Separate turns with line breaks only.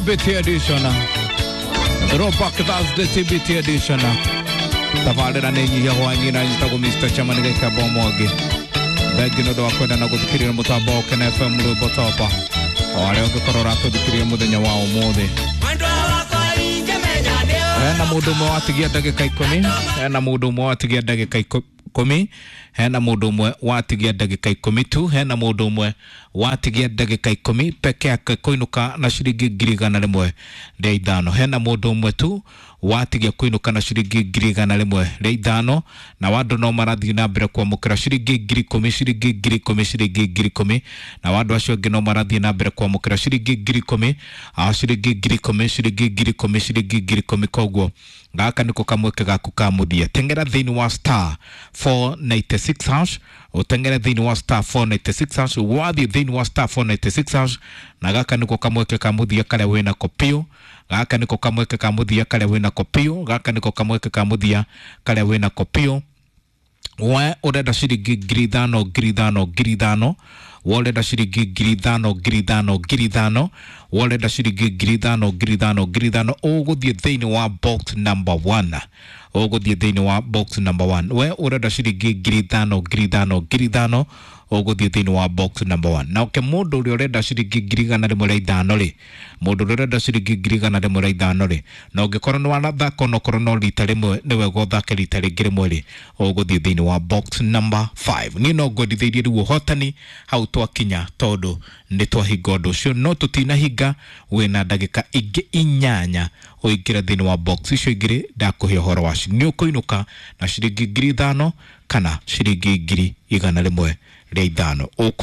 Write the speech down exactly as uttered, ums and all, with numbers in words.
T B T edition. Throwback Thursday T B T edition. Tafadhali na nyinyi hawa nyina nitago Mister Chamani geka bomoge. Begino do akwenda na guthikirira mutambo Ken F M ru botopa. Wale ogikorora tuthikirira muthenya wa umuthi. Hena mundu mwe watigia ndagika ikumi. Hena mundu mwe watigia ndagika ikumi. Hena mundu mwe watigia ndagika ikumi tu. Hena mundu mwe watigia ndagika ikumi peke yake kuinuka na shilingi ngiri igana rimwe ria ithano. Hena mundu mwe tu watigia kuinuka na shilingi ngiri igana rimwe ria ithano, na wandu no marathii na mbere kwamukira shilingi ngiri ikumi, shilingi ngiri ikumi, shilingi ngiri ikumi, na wandu acio angi no marathii na mbere kwamukira shilingi ngiri ikumi, a shilingi ngiri ikumi, shilingi ngiri ikumi, shilingi ngiri ikumi. Koguo gaka niko kamweke gaku ka muthia. Tengera thini wa star four ninety-six hash, utengera thini wa star four ninety-six hash, wathi thini wa star four ninety-six hash, na gaka niko kamweke ka muthia kale wina kopio. Gaka niko kamweke ka muthia kale wina kopio. Gaka niko kamweke ka muthia kale wina kopio. Wa urenda shilingi ngiri ithano, ngiri ithano, ngiri ithano. Urenda shilingi ngiri ithano, ngiri ithano, ngiri ithano. Urenda shilingi ngiri ithano, ngiri ithano, ngiri ithano. Uguthie thini wa box number one. Uguthie thini wa box number one. We urenda shilingi ngiri ithano, ngiri ithano, ngiri ithano. Uguthie thini wa box number one. Na ke mundu uri urenda shilingi ngiri igana rimwe ria ithano ri, mundu uri urenda shilingi ngiri igana rimwe ria ithano ri, na ungikorwo ni wanathaka no korwo no rita rimwe ni wega uthake rita ringi rimwe ri, uguthie thini wa box number five. Ni no ngwenditheirie riu hotani hau twakinya tondu ni twahinga undu ucio, no tutina hinga. Wina ndagika ingi inyanya uingira thini wa box icio igiri ndakuhe uhoro wacio. Ni ukuinuka na shilingi ngiri ithano kana shilingi ngiri igana rimwe ria ithano.